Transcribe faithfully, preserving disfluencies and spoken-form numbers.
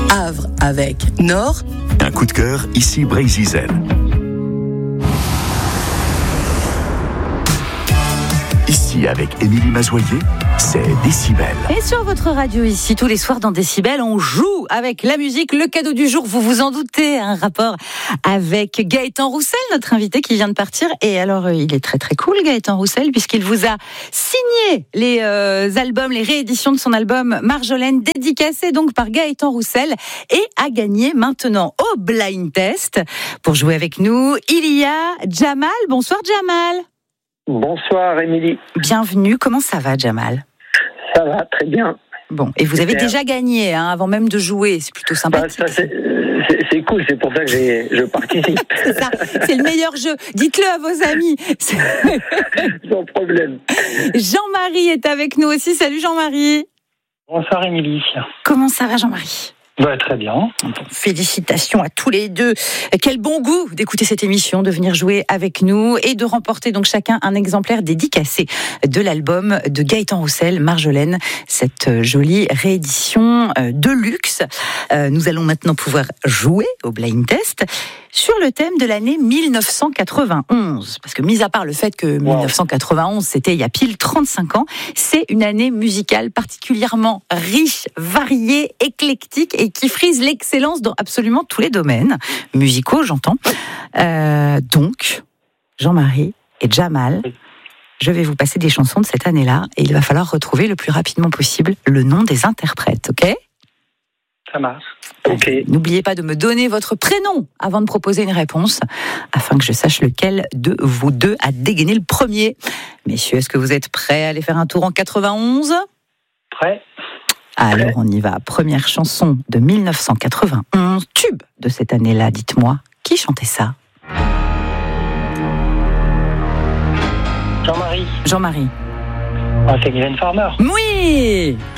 Havre avec Nord. Un coup de cœur, ici Brésil. Ici, avec Émilie Mazoyer, c'est Décibel. Et sur votre radio ici, tous les soirs dans Décibel, on joue avec la musique. Le cadeau du jour, vous vous en doutez, un rapport avec Gaëtan Roussel, notre invité qui vient de partir. Et alors, il est très très cool, Gaëtan Roussel, puisqu'il vous a signé les euh, albums, les rééditions de son album Marjolaine, dédicacé donc par Gaëtan Roussel, et a gagné maintenant au Blind Test. Pour jouer avec nous, il y a Jamal. Bonsoir Jamal. Bonsoir Émilie. Bienvenue, comment ça va Jamal ? Ça va, très bien. Bon, et vous Super. avez déjà gagné, hein, avant même de jouer, c'est plutôt sympathique. Bah, ça, c'est, c'est, c'est cool, c'est pour ça que j'ai, je participe. C'est ça, c'est le meilleur jeu. Dites-le à vos amis. Sans problème. Jean-Marie est avec nous aussi. Salut Jean-Marie. Bonsoir Émilie. Comment ça va Jean-Marie ? Bah, très bien. Bon, félicitations à tous les deux. Quel bon goût d'écouter cette émission, de venir jouer avec nous et de remporter donc chacun un exemplaire dédicacé de l'album de Gaëtan Roussel, Marjolaine, cette jolie réédition de luxe. Nous allons maintenant pouvoir jouer au Blind Test sur le thème de l'année dix-neuf cent quatre-vingt-onze. Parce que, mis à part le fait que wow. dix-neuf cent quatre-vingt-onze, c'était il y a pile trente-cinq ans, c'est une année musicale particulièrement riche, variée, éclectique et qui frise l'excellence dans absolument tous les domaines musicaux, j'entends. Euh, donc, Jean-Marie et Jamal, je vais vous passer des chansons de cette année-là et il va falloir retrouver le plus rapidement possible le nom des interprètes, ok ? Ça marche. Ok. N'oubliez pas de me donner votre prénom avant de proposer une réponse, afin que je sache lequel de vous deux a dégainé le premier. Messieurs, est-ce que vous êtes prêts à aller faire un tour en quatre-vingt-onze ? Prêt. Alors on y va. Première chanson de dix-neuf cent quatre-vingt-onze, tube de cette année-là. Dites-moi, qui chantait ça ? Jean-Marie. Jean-Marie. Ah, c'est Mylène Farmer. Oui,